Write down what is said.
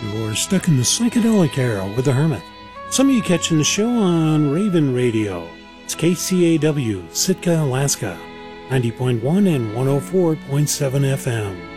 You're stuck in the psychedelic era with the Hermit. Some of you catching the show on Raven Radio. It's KCAW, Sitka, Alaska, 90.1 and 104.7 FM.